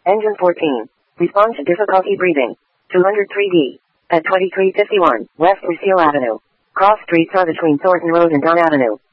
Engine 14. Response to difficulty breathing. 203D. At 2351 West Lucille Avenue. Cross streets are between Thornton Road and Don Avenue.